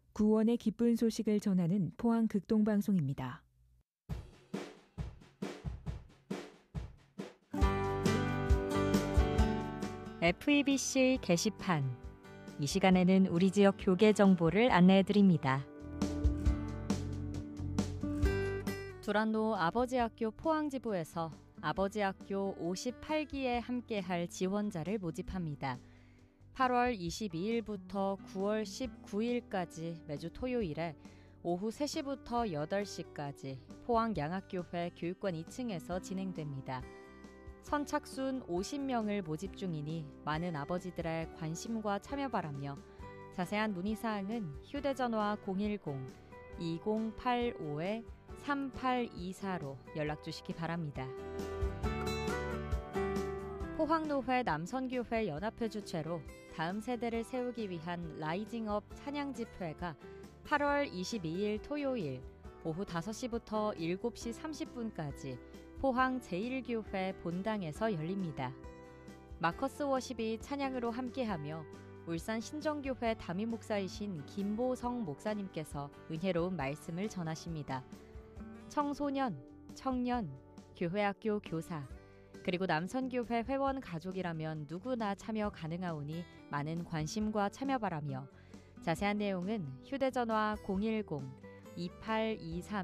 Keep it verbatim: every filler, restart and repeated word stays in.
구원의 기쁜 소식을 전하는 포항 극동방송입니다. 에프이비씨 게시판. 이 시간에는 우리 지역 교계 정보를 안내해드립니다. 두란노 아버지학교 포항지부에서 아버지학교 오십팔 기에 함께할 지원자를 모집합니다. 팔월 이십이일부터 구월 십구일까지 매주 토요일에 오후 세 시부터 여덟 시까지 포항 양학교회 교육관 이 층에서 진행됩니다. 선착순 오십 명을 모집 중이니 많은 아버지들의 관심과 참여 바라며 자세한 문의사항은 휴대전화 공일공 이공팔오 삼팔이사로 연락주시기 바랍니다. 포항노회 남선교회 연합회 주최로 다음 세대를 세우기 위한 라이징업 찬양집회가 팔월 이십이일 토요일 오후 다섯 시부터 일곱 시 삼십 분까지 포항 제일 교회 본당에서 열립니다. 마커스 워십이 찬양으로 함께하며 울산 신정교회 담임 목사이신 김보성 목사님께서 은혜로운 말씀을 전하십니다. 청소년, 청년, 교회학교 교사, 그리고 남선교회 회원 가족이라면 누구나 참여 가능하오니 많은 관심과 참여 바라며 자세한 내용은 휴대전화 공일공 이팔이삼